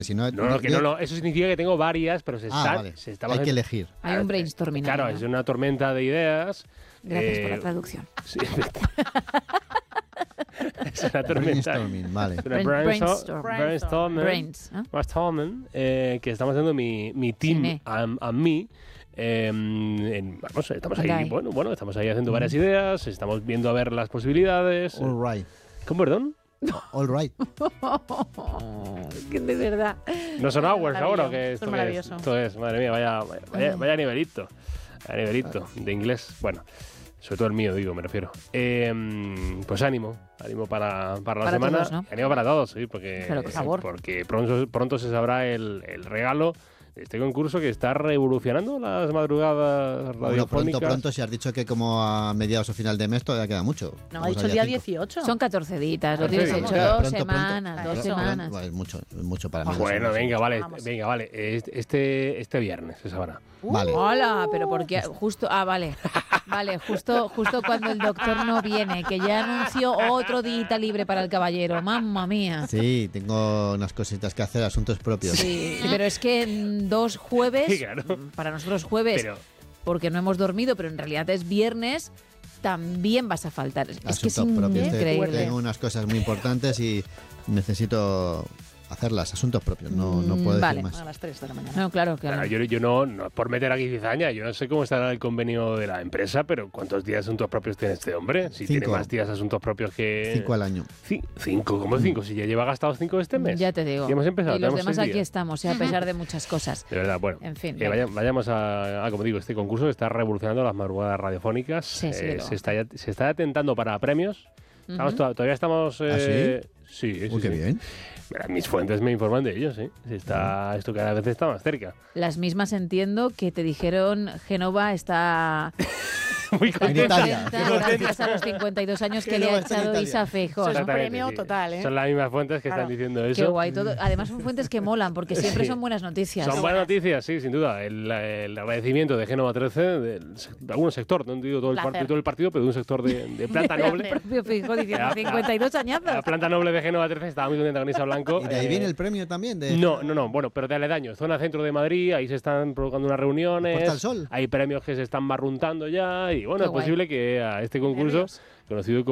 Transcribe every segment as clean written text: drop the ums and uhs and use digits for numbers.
Si no, no, eso significa que tengo varias, pero vale. Hay que elegir. Hay un brainstorming. Claro, es una tormenta de ideas. Gracias por la traducción. Sí, es una tormenta. Vale. Brainstorming, que estamos haciendo mi team and me. Estamos ahí, bueno, estamos ahí haciendo varias ideas, estamos viendo a ver las posibilidades. All right. ¿Cómo, perdón? All right. De verdad. ¿No son hours ahora? Que esto es maravilloso. Esto es, madre mía, vaya nivelito. Vaya nivelito de inglés. Bueno, sobre todo el mío, me refiero. Pues ánimo para la semana. Todos, ¿no? Ánimo para todos, sí, porque pronto se sabrá el regalo de este concurso que está revolucionando las madrugadas radiofónicas. Pronto, si has dicho que como a mediados o final de mes todavía queda mucho. No, ha dicho el día 18. Son 14 días, lo tienes hecho 2 semanas, 2 semanas. Es mucho para mí. Bueno, venga, vale. Este viernes se sabrá. Vale. Hola, pero porque justo... vale. Vale, justo cuando el doctor no viene, que ya anunció otro día libre para el caballero. Mamma mía. Sí, tengo unas cositas que hacer, asuntos propios. Sí, pero es que 2 jueves, claro. Para nosotros jueves, porque no hemos dormido, pero en realidad es viernes, también vas a faltar. Es que es increíble. Tengo unas cosas muy importantes y necesito hacerlas, asuntos propios, no puedo decir más. A las 3 de la mañana. No, claro. Yo no, por meter aquí cizaña, yo no sé cómo estará el convenio de la empresa, pero ¿cuántos días asuntos propios tiene este hombre? Si 5. Tiene más días asuntos propios que... 5 al año. 5, ¿cómo 5? Si ya lleva gastados 5 este mes. Ya te digo. Y hemos empezado. Y los demás aquí estamos, a pesar de muchas cosas. De verdad, bueno. En fin. Vayamos a, como digo, este concurso está revolucionando las madrugadas radiofónicas. Sí, se está atentando para premios. Todavía estamos... ¿Ah, sí? Sí. Qué bien. Mis fuentes me informan de ello, sí. Esto cada vez está más cerca. Las mismas entiendo que te dijeron Génova está... Muy contenta. Gracias a los 52 años que le ha echado Isa Feijóo. Es un premio total, ¿eh? Son las mismas fuentes que están diciendo eso. Qué guay. Además son fuentes que molan, porque siempre son buenas noticias. Son buenas noticias, sí, sin duda. El agradecimiento de Génova 13, de algún sector, no digo todo el partido, pero de un sector de planta noble. El propio Feijóo diciendo 52 añazos. La planta noble de Génova 13 estaba muy contenta con Isa Blanco. ¿Y de ahí viene el premio también? No, bueno, pero de aledaño. Zona centro de Madrid, ahí se están provocando unas reuniones. ¿Puerta al Sol? Hay premios que se están barruntando ya y bueno, es posible que a este concurso, conocido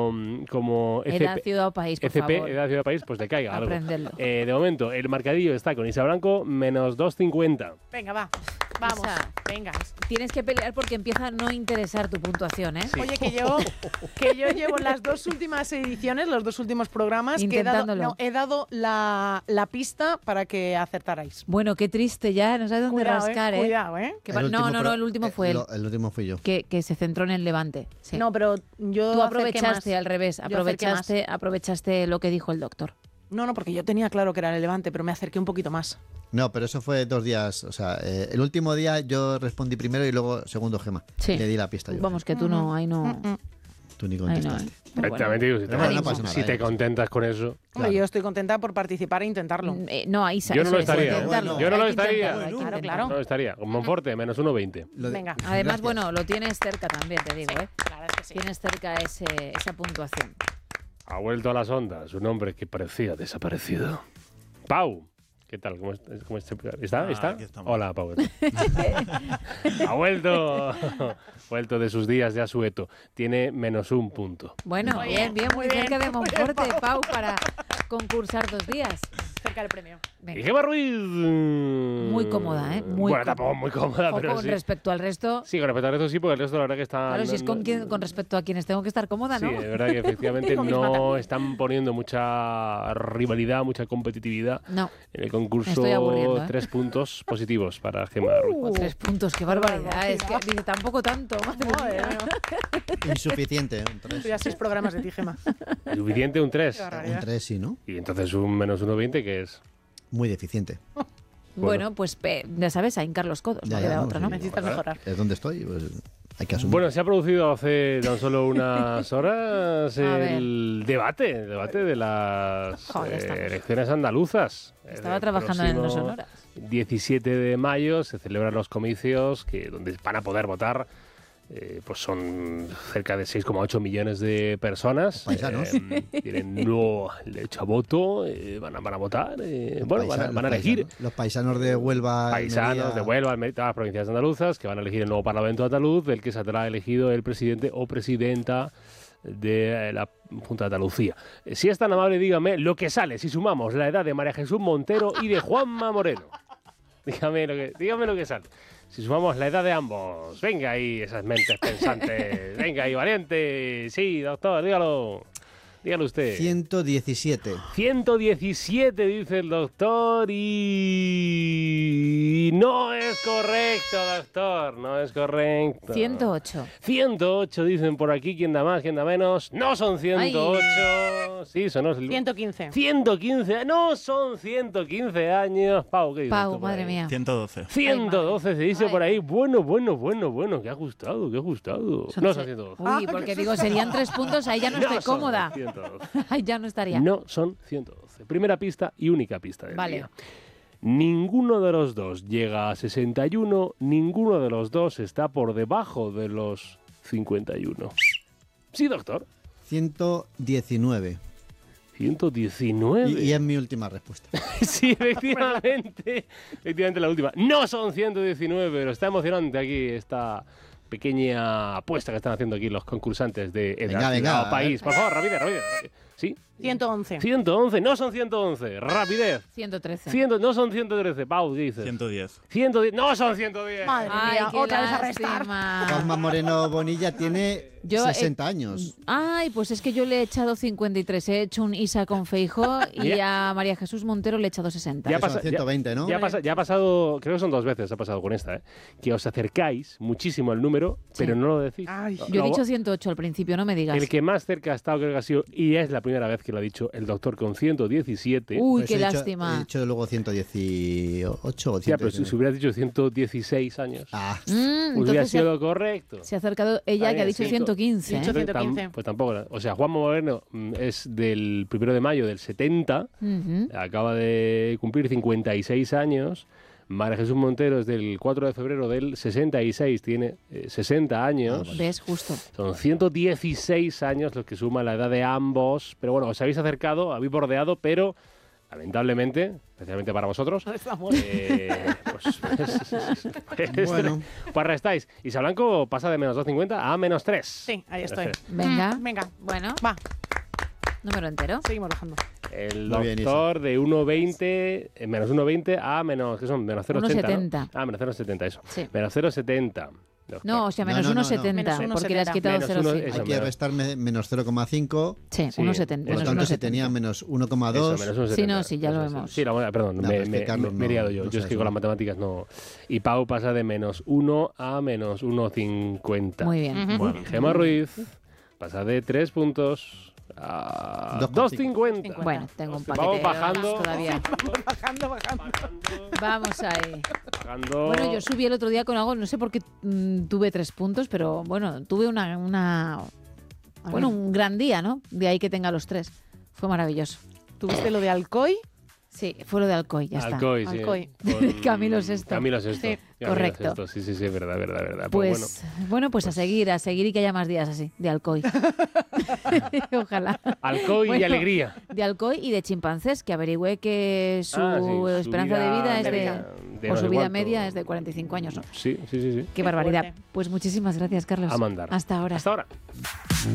como Edad Ciudad País, por favor. Edad Ciudad País, pues le caiga algo. Aprenderlo. De momento, el marcadillo está con Isa Blanco, menos 2,50. Venga, vamos, venga. Tienes que pelear porque empieza a no interesar tu puntuación, ¿eh? Sí. Oye, que yo llevo las 2 últimas ediciones, los 2 últimos programas, que he dado la pista para que acertarais. Bueno, qué triste ya, no sabes dónde rascar, ¿eh? Cuidado, ¿eh? El último fue él. El último fui yo. Que se centró en el Levante. Sí. No, pero yo Tú aprovechaste al revés, aprovechaste lo que dijo el doctor. No, porque yo tenía claro que era el Levante, pero me acerqué un poquito más. No, pero eso fue 2 días. O sea, el último día yo respondí primero y luego segundo Gema. Sí. Le di la pista yo. Vamos, que tú no, ahí no... Tú ni contestaste. Exactamente, digo, si te contentas con eso. Hombre, yo estoy contenta por participar e intentarlo. No, ahí yo no lo estaría. Yo no lo estaría. Claro. No lo estaría. Con Monforte, menos 1,20. Venga. Además, bueno, lo tienes cerca también, te digo, ¿eh? Claro, es que sí. Tienes cerca esa puntuación. Ha vuelto a las ondas un hombre que parecía desaparecido. Pau. ¿Qué tal? ¿Cómo está? ¿Está? Hola, Pau. Ha vuelto de sus días de asueto. Tiene menos 1 punto. Bueno, bien, muy cerca de Monforte, Pau, para concursar 2 días. Cerca del premio. Y Gema Ruiz. Muy cómoda, ¿eh? Tampoco muy cómoda, pero con respecto al resto. Sí, con respecto al resto sí, porque el resto la verdad que está... Claro, si es con respecto a quienes tengo que estar cómoda, ¿no? Sí, es verdad que efectivamente no están poniendo mucha rivalidad, mucha competitividad. No. En el concurso, estoy aburriendo, 3 puntos positivos para Gema Ruiz. 3 puntos, qué barbaridad. Es que dice tampoco tanto. Insuficiente, un 3. Ya 6 programas de ti, Gema. Suficiente, un 3. Un 3, sí, ¿no? Y entonces un menos 1,20, ¿qué es? Muy deficiente. Bueno, pues ya sabes, a hincar los codos, no queda otra, ¿no? Necesitas mejorar. Es donde estoy, pues hay que asumir. Bueno, se ha producido hace tan solo unas horas el debate de las elecciones andaluzas. Estaba trabajando en los Sonoras. 17 de mayo se celebran los comicios donde van a poder votar pues son cerca de 6,8 millones de personas. Paisanos. Tienen nuevo derecho a voto, van a votar, van a elegir. Los paisanos de Huelva. Paisanos de Huelva, Almería, todas las provincias andaluzas, que van a elegir el nuevo Parlamento andaluz, del que saldrá elegido el presidente o presidenta de la Junta de Andalucía. Si es tan amable, dígame lo que sale si sumamos la edad de María Jesús Montero y de Juanma Moreno. Dígame lo que sale. Si sumamos la edad de ambos. Venga ahí, esas mentes pensantes. Venga ahí, valiente. Sí, doctor, dígalo. Dígalo usted. 117. 117, dice el doctor, y no es correcto, doctor, no es correcto. 108. 108, dicen por aquí, ¿quién da más, quién da menos? No son 108. Ay. Sí, son 115. 115, no son 115 años. Pau, ¿qué dices? Pau, madre mía. 112. 112 se dice por ahí. Bueno, que ha gustado. No son 112. Uy, porque digo, serían 3 puntos, ahí ya no estoy cómoda. Ahí ya no estaría. No son 112. Primera pista y única pista del día. Ninguno de los dos llega a 61, ninguno de los dos está por debajo de los 51. Sí, doctor. 119. 119. Y es mi última respuesta. Sí, efectivamente la última. No son 119, pero está emocionante aquí esta pequeña apuesta que están haciendo aquí los concursantes de Venga, País. Por favor, rapidez. ¿Sí? 111. 111, no son 111. Rapidez. 113. No son 113. Pau, dices. 110. 110, no son 110. Madre mía, otra vez a restar. Juanma Moreno Bonilla tiene 60 años. Ay, pues es que yo le he echado 53. He hecho un Isa con Feijóo y a María Jesús Montero le he echado 60. Ya pasa 120, ¿no? Ya ha pasado, creo que son 2 veces, ha pasado con esta, que os acercáis muchísimo al número, pero no lo decís. Ay, yo he dicho 108 al principio, no me digas. El que más cerca ha estado creo que ha sido, y es la primera vez que lo ha dicho el doctor, con 117. Uy, pues qué lástima. He dicho luego 118 o 119. Ya, pero si hubieras dicho 116 años, hubiera sido correcto. Se ha acercado ella, que ha dicho 115. Dicho 115. Pues tampoco. O sea, Juanma Moreno es del 1 de mayo del 70, acaba de cumplir 56 años. María Jesús Montero es del 4 de febrero del 66, tiene 60 años. ¿Ves? Justo. Son 116 años los que suma la edad de ambos. Pero bueno, os habéis acercado, habéis bordeado, pero lamentablemente, especialmente para vosotros, pues restáis. Isa Blanco pasa de menos 2,50 a menos 3. Sí, ahí estoy. Venga. Bueno, va. Número entero. Seguimos bajando. El doctor de 1,20, menos 1,20 a menos, ¿qué son? Menos 0,80. 1,70. Ah, menos 0,70, eso. Sí. Menos 0,70. No, o sea, menos 1,70, porque le has quitado 0,5. Hay que restar menos 0,5. Sí, 1,70. Por lo tanto, se tenía menos 1,2. Sí, no, sí, ya lo vemos. Sí, perdón, me he liado yo. Yo es que con las matemáticas no... Y Pau pasa de menos 1 a menos 1,50. Muy bien. Bueno, Gemma Ruiz pasa de 3 puntos a 2,50. Bueno, tengo un paquete. Vamos bajando. Todavía. Bajando. Vamos ahí. Bajando. Bueno, yo subí el otro día con algo, no sé por qué tuve 3 puntos, pero bueno, tuve un gran día, ¿no? De ahí que tenga los 3. Fue maravilloso. ¿Tuviste lo de Alcoy? Sí, fue lo de Alcoy, ya está. Alcoy. Camilo Sesto. Camilo Sesto. Sí, correcto. Sí, verdad. Pues a seguir y que haya más días así, de Alcoy. Ojalá. Alcoy y alegría. De Alcoy y de chimpancés, que averigüe que su esperanza de vida es o su vida media es de 45 años, ¿no? Sí. Qué barbaridad. Pues muchísimas gracias, Carlos. A mandar. Hasta ahora. Hasta ahora.